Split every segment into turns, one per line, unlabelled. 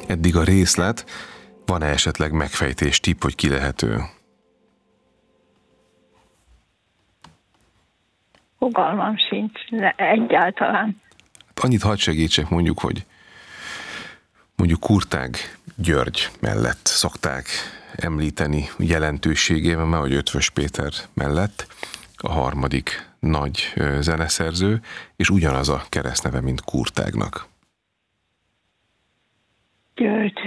eddig a részlet. Van-e esetleg megfejtés, tipp, hogy ki lehet ő?
Fogalmam sincs, egyáltalán.
Annyit hadd segítsek, mondjuk Kurtág György mellett szokták említeni jelentőségében, mert hogy Eötvös Péter mellett a harmadik nagy zeneszerző, és ugyanaz a keresztneve, mint Kurtágnak.
György.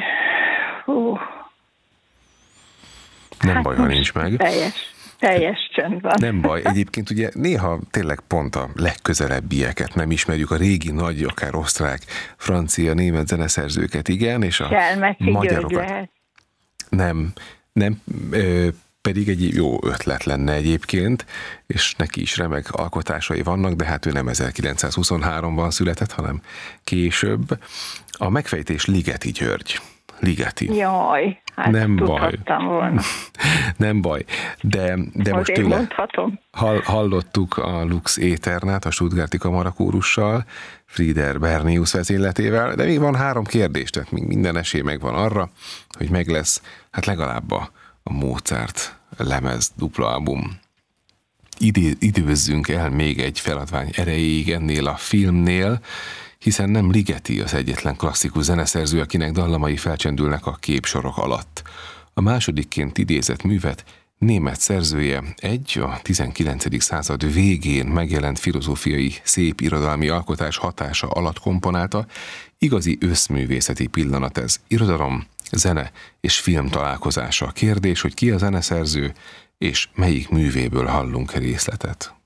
Nem baj, ha nincs meg.
Teljes csönd van.
Nem baj. Egyébként ugye néha tényleg pont a legközelebbieket nem ismerjük, a régi nagy, akár osztrák, francia, német zeneszerzőket, igen, és a magyarokat. Nem, pedig egy jó ötlet lenne egyébként, és neki is remek alkotásai vannak, de hát ő nem 1923-ban született, hanem később. A megfejtés Ligeti György. Ligeti.
Jaj, hát
nem
tudhattam
baj.
Volna.
Nem baj, de most tőle
mondhatom.
Hallottuk a Lux Éternát a Stuttgarti Kamarakórussal, Frieder Bernius vezényletével, de még van 3 kérdés, tehát még minden esély megvan arra, hogy meg lesz hát legalább a Mozart lemez dupla album. Időzzünk el még egy feladvány erejéig ennél a filmnél, hiszen nem Ligeti az egyetlen klasszikus zeneszerző, akinek dallamai felcsendülnek a képsorok alatt. A másodikként idézett művet német szerzője a 19. század végén megjelent filozófiai szép irodalmi alkotás hatása alatt komponálta. Igazi összművészeti pillanat ez. Irodalom, zene és film találkozása. Kérdés, hogy ki a zeneszerző, és melyik művéből hallunk részletet.